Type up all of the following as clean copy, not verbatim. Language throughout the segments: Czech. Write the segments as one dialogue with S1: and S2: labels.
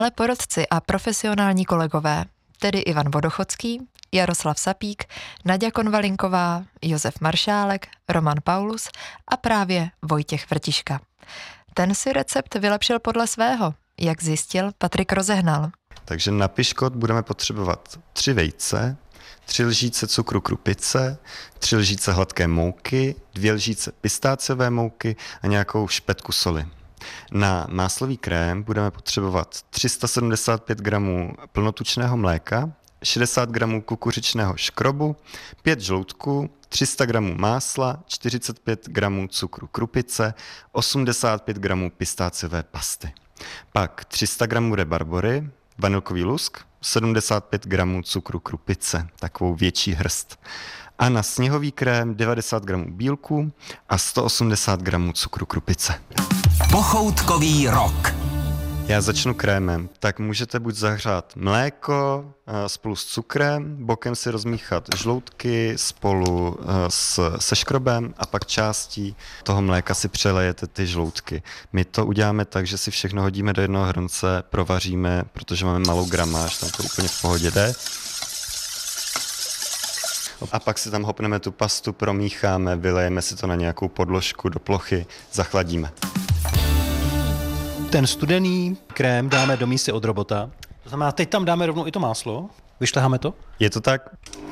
S1: Ale porodci a profesionální kolegové, tedy Ivan Vodochodský, Jaroslav Sapík, Naďa Konvalinková, Josef Maršálek, Roman Paulus a právě Vojtěch Vrtiška. Ten si recept vylepšil podle svého, jak zjistil Patrik Rozehnal.
S2: Takže na piškot budeme potřebovat 3 vejce, 3 lžíce cukru krupice, 3 lžíce hladké mouky, 2 lžíce pistáciové mouky a nějakou špetku soli. Na máslový krém budeme potřebovat 375 gramů plnotučného mléka, 60 gramů kukuřičného škrobu, 5 žloutků, 300 gramů másla, 45 gramů cukru krupice, 85 gramů pistáciové pasty. Pak 300 gramů rebarbory, vanilkový lusk, 75 gramů cukru krupice, takovou větší hrst. A na sněhový krém 90 gramů bílků a 180 gramů cukru krupice.
S3: Pochoutkový rok.
S2: Já začnu krémem. Tak můžete buď zahřát mléko spolu s cukrem, bokem si rozmíchat žloutky spolu se škrobem a pak částí toho mléka si přelejete ty žloutky. My to uděláme tak, že si všechno hodíme do jednoho hrnce, provaříme, protože máme malou gramáž, tam to úplně v pohodě jde. A pak si tam hopneme tu pastu, promícháme, vylejeme si to na nějakou podložku do plochy, zachladíme.
S4: Ten studený krém dáme do mísy od robota. To znamená, teď tam dáme rovnou i to máslo. Vyšleháme to?
S2: Je to tak?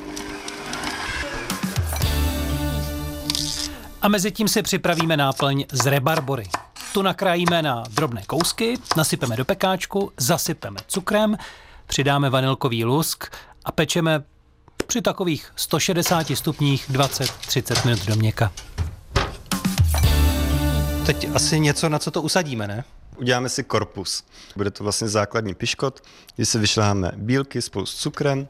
S4: A mezi tím si připravíme náplň z rebarbory. Tu nakrájíme na drobné kousky, nasypeme do pekáčku, zasypeme cukrem, přidáme vanilkový lusk a pečeme při takových 160 stupních 20-30 minut do měka. Teď asi něco, na co to usadíme, ne?
S2: Uděláme si korpus. Bude to vlastně základní piškot, kdy si vyšleháme bílky spolu s cukrem.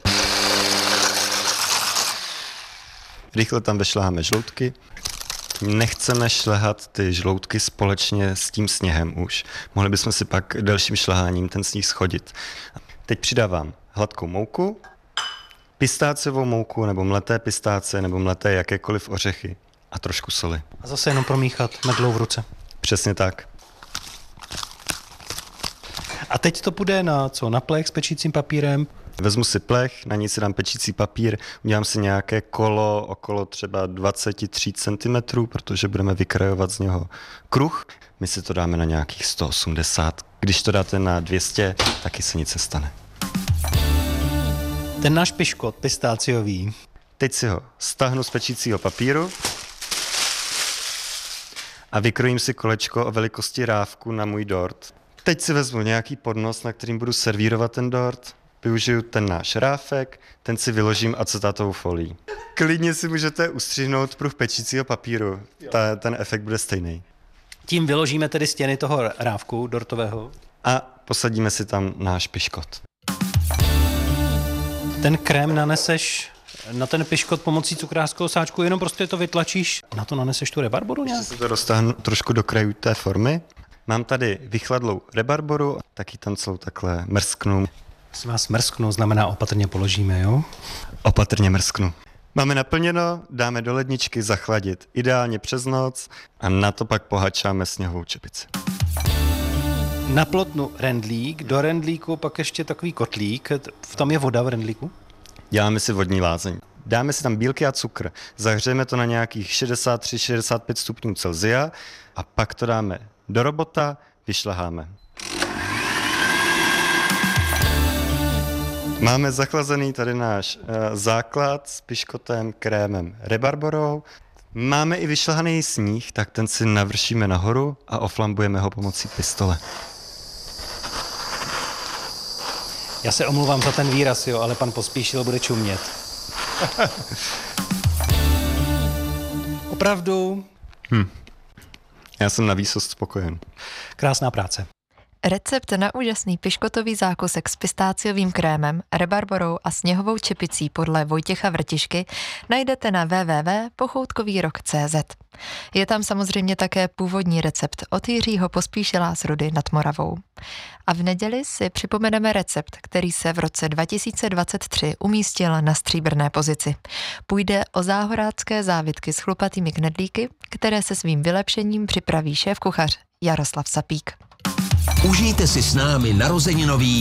S2: Rychle tam vyšleháme žloutky. Nechceme šlehat ty žloutky společně s tím sněhem už. Mohli bychom si pak dalším šleháním ten sníh schodit. Teď přidávám hladkou mouku, pistáciovou mouku nebo mleté pistácie nebo mleté jakékoliv ořechy a trošku soli.
S4: A zase jenom promíchat medlou v ruce.
S2: Přesně tak.
S4: A teď to půjde na co? Na plech s pečícím papírem?
S2: Vezmu si plech, na ní si dám pečící papír, udělám si nějaké kolo okolo třeba 23 cm, protože budeme vykrajovat z něho kruh. My si to dáme na nějakých 180. Když to dáte na 200, taky se nic nestane.
S4: Ten náš piškot pistáciový.
S2: Teď si ho stáhnu z pečícího papíru a vykrojím si kolečko o velikosti rávku na můj dort. Teď si vezmu nějaký podnos, na kterým budu servírovat ten dort. Využiju ten náš ráfek, ten si vyložím acetátovou folií. Klidně si můžete ustřihnout pruh pečícího papíru. Ten efekt bude stejný.
S4: Tím vyložíme tedy stěny toho rávku dortového.
S2: A posadíme si tam náš piškot.
S4: Ten krém naneseš na ten piškot pomocí cukrářského sáčku, jenom prostě to vytlačíš. Na to naneseš tu rebarboru nějak?
S2: Ještě si to roztáhnu trošku do krajů té formy. Mám tady vychladlou rebarboru, taky tam celou takhle mrsknu.
S4: Prosím vás, mrsknu znamená opatrně položíme, jo?
S2: Opatrně mrsknu. Máme naplněno, dáme do ledničky zachladit, ideálně přes noc a na to pak pohačáme sněhovou čepici.
S4: Na plotnu rendlík, do rendlíku pak ještě takový kotlík, v tom je voda v rendlíku?
S2: Děláme si vodní lázeň. Dáme si tam bílky a cukr, zahřejeme to na nějakých 63-65 stupňů Celsia a pak to dáme do robota, vyšleháme. Máme zachlazený tady náš základ s piškotem, krémem, rebarborou. Máme i vyšlehaný sníh, tak ten si navršíme nahoru a oflambujeme ho pomocí pistole.
S4: Já se omluvám za ten výraz, jo, ale pan Pospíšil bude čumět. Opravdu.
S2: Já jsem na výsost spokojen.
S4: Krásná práce.
S1: Recept na úžasný piškotový zákusek s pistáciovým krémem, rebarborou a sněhovou čepicí podle Vojtěcha Vrtišky najdete na www.pochoutkovýrok.cz. Je tam samozřejmě také původní recept od Jiřího Pospíšila z Rudy nad Moravou. A v neděli si připomeneme recept, který se v roce 2023 umístil na stříbrné pozici. Půjde o záhorácké závitky s chlupatými knedlíky, které se svým vylepšením připraví šéfkuchař Jaroslav Sapík.
S3: Užijte si s námi narozeninový